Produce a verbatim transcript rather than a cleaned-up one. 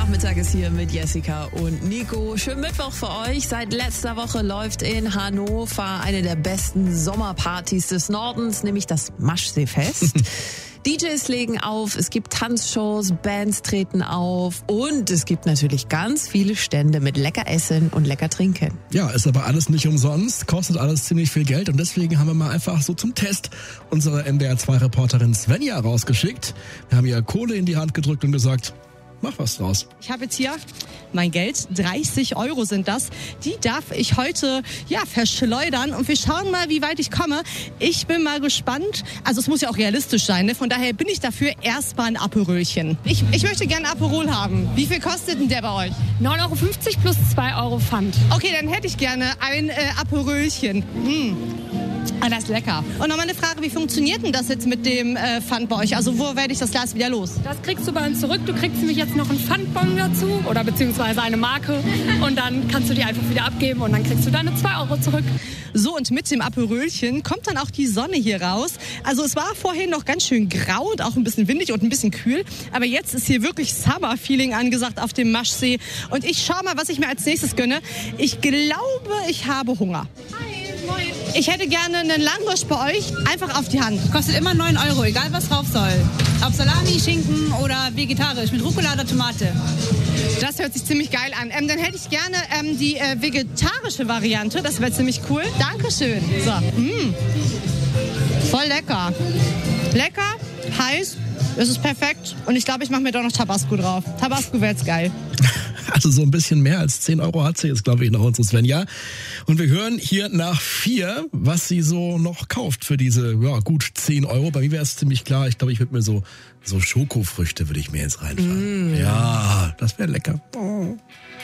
Nachmittag ist hier mit Jessica und Nico. Schönen Mittwoch für euch. Seit letzter Woche läuft in Hannover eine der besten Sommerpartys des Nordens, nämlich das Maschseefest. D Js legen auf, es gibt Tanzshows, Bands treten auf und es gibt natürlich ganz viele Stände mit lecker Essen und lecker Trinken. Ja, ist aber alles nicht umsonst, kostet alles ziemlich viel Geld und deswegen haben wir mal einfach so zum Test unsere M D R zwei Reporterin Svenja rausgeschickt. Wir haben ihr Kohle in die Hand gedrückt und gesagt, mach was draus. Ich habe jetzt hier mein Geld, dreißig Euro sind das. Die darf ich heute ja verschleudern und wir schauen mal, wie weit ich komme. Ich bin mal gespannt. Also es muss ja auch realistisch sein, ne? Von daher bin ich dafür erstmal ein Aperolchen. Ich, ich möchte gerne Aperol haben. Wie viel kostet denn der bei euch? neun Euro fünfzig plus zwei Euro Pfand. Okay, dann hätte ich gerne ein äh, Aperolchen. Hm. Ah, das ist lecker. Und nochmal eine Frage, wie funktioniert denn das jetzt mit dem äh, Pfand bei euch? Also wo werde ich das Glas wieder los? Das kriegst du bei uns zurück. Du kriegst nämlich jetzt noch einen Pfandbon dazu oder beziehungsweise eine Marke und dann kannst du die einfach wieder abgeben und dann kriegst du deine zwei Euro zurück. So, und mit dem Aperölchen kommt dann auch die Sonne hier raus. Also es war vorhin noch ganz schön grau und auch ein bisschen windig und ein bisschen kühl. Aber jetzt ist hier wirklich Summer-Feeling angesagt auf dem Maschsee. Und ich schau mal, was ich mir als nächstes gönne. Ich glaube, ich habe Hunger. Hi, moin. Ich hätte gerne einen Langosch bei euch, einfach auf die Hand. Kostet immer neun Euro, egal was drauf soll. Ob Salami, Schinken oder vegetarisch, mit Rucola oder Tomate. Das hört sich ziemlich geil an. Ähm, dann hätte ich gerne ähm, die äh, vegetarische Variante, das wäre ziemlich cool. Dankeschön. So. Mm. Voll lecker. Lecker, heiß, es ist perfekt und ich glaube, ich mache mir doch noch Tabasco drauf. Tabasco wäre jetzt geil. Also so ein bisschen mehr als zehn Euro hat sie jetzt, glaube ich, noch unsere Svenja. Und wir hören hier nach vier, was sie so noch kauft für diese, ja, gut zehn Euro. Bei mir wäre es ziemlich klar. Ich glaube, ich würde mir so, so Schokofrüchte würde ich mir jetzt reinfahren. Mm. Ja, das wäre lecker. Oh.